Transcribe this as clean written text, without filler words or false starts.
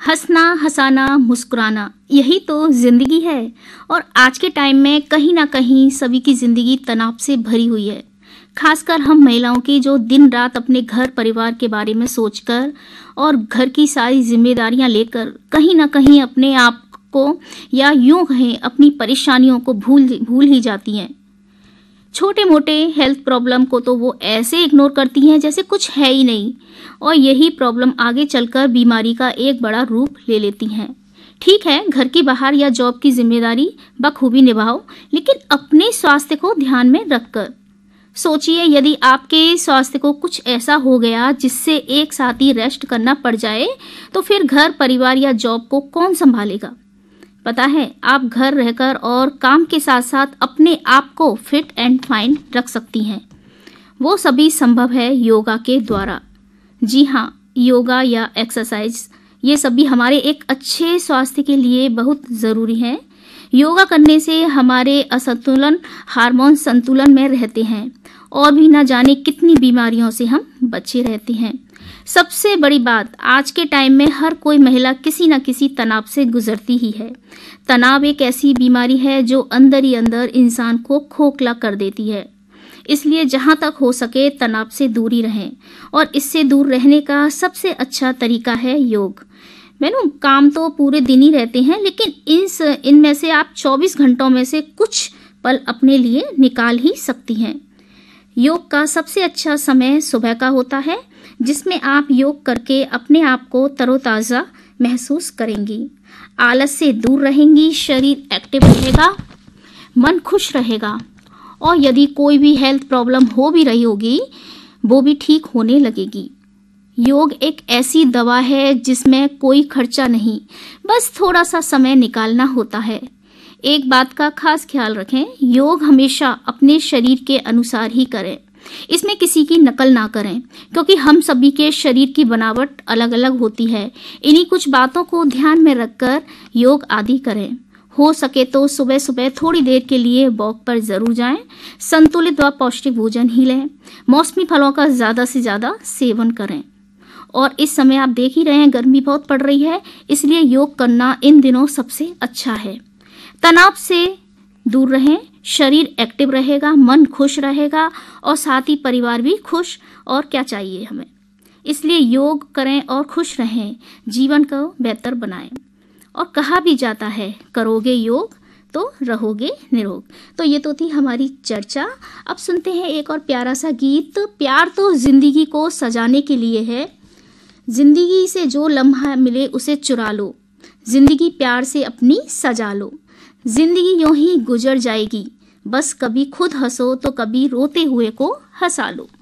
हंसना, हंसाना, मुस्कुराना, यही तो जिंदगी है। और आज के टाइम में कहीं ना कहीं सभी की जिंदगी तनाव से भरी हुई है। खासकर हम महिलाओं की, जो दिन रात अपने घर परिवार के बारे में सोचकर और घर की सारी जिम्मेदारियां लेकर कहीं ना कहीं अपने आप को, या यूं कहें अपनी परेशानियों को भूल ही जाती हैं। छोटे मोटे हेल्थ प्रॉब्लम को तो वो ऐसे इग्नोर करती हैं जैसे कुछ है ही नहीं, और यही प्रॉब्लम आगे चलकर बीमारी का एक बड़ा रूप ले लेती हैं। ठीक है, घर की बाहर या जॉब की जिम्मेदारी बखूबी निभाओ, लेकिन अपने स्वास्थ्य को ध्यान में रखकर सोचिए, यदि आपके स्वास्थ्य को कुछ ऐसा हो गया जिससे एक साथ ही रेस्ट करना पड़ जाए, तो फिर घर परिवार या जॉब को कौन संभालेगा। पता है, आप घर रहकर और काम के साथ साथ अपने आप को फिट एंड फाइन रख सकती हैं। वो सभी संभव है योगा के द्वारा। जी हाँ, योगा या एक्सरसाइज, ये सभी हमारे एक अच्छे स्वास्थ्य के लिए बहुत ज़रूरी है। योगा करने से हमारे असंतुलन हार्मोन संतुलन में रहते हैं और भी ना जाने कितनी बीमारियों से हम बचे रहते हैं। सबसे बड़ी बात, आज के टाइम में हर कोई महिला किसी न किसी तनाव से गुजरती ही है। तनाव एक ऐसी बीमारी है जो अंदर ही अंदर इंसान को खोखला कर देती है। इसलिए जहां तक हो सके तनाव से दूरी रहें, और इससे दूर रहने का सबसे अच्छा तरीका है योग। मैनू, काम तो पूरे दिन ही रहते हैं, लेकिन इनमें से आप 24 घंटों में से कुछ पल अपने लिए निकाल ही सकती हैं। योग का सबसे अच्छा समय सुबह का होता है, जिसमें आप योग करके अपने आप को तरोताज़ा महसूस करेंगी, आलस से दूर रहेंगी, शरीर एक्टिव रहेगा, मन खुश रहेगा, और यदि कोई भी हेल्थ प्रॉब्लम हो भी रही होगी, वो भी ठीक होने लगेगी। योग एक ऐसी दवा है जिसमें कोई खर्चा नहीं, बस थोड़ा सा समय निकालना होता है। एक बात का खास ख्याल रखें, योग हमेशा अपने शरीर के अनुसार ही करें। इसमें किसी की नकल ना करें, क्योंकि हम सभी के शरीर की बनावट अलग अलग होती है। इन्हीं कुछ बातों को ध्यान में रखकर योग आदि करें। हो सके तो सुबह सुबह थोड़ी देर के लिए वॉक पर जरूर जाएं। संतुलित व पौष्टिक भोजन ही लें। मौसमी फलों का ज़्यादा से ज़्यादा सेवन करें। और इस समय आप देख ही रहे हैं, गर्मी बहुत पड़ रही है, इसलिए योग करना इन दिनों सबसे अच्छा है। तनाव से दूर रहें, शरीर एक्टिव रहेगा, मन खुश रहेगा, और साथ ही परिवार भी खुश। और क्या चाहिए हमें। इसलिए योग करें और खुश रहें, जीवन को बेहतर बनाएं। और कहा भी जाता है, करोगे योग तो रहोगे निरोग। तो ये तो थी हमारी चर्चा। अब सुनते हैं एक और प्यारा सा गीत। प्यार तो जिंदगी को सजाने के लिए है, जिंदगी से जो लम्हा मिले उसे चुरा लो, जिंदगी प्यार से अपनी सजा लो। जिंदगी यूं ही गुजर जाएगी, बस कभी खुद हंसो तो कभी रोते हुए को हंसा लो।